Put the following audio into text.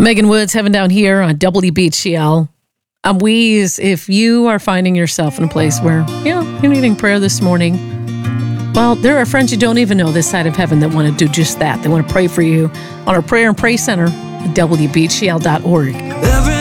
Megan Woods, Heaven Down Here on WBCL. I'm Weeze. If you are finding yourself in a place where, you're needing prayer this morning, well, there are friends you don't even know this side of heaven that want to do just that. They want to pray for you on our Prayer and Pray Center at WBCL.org.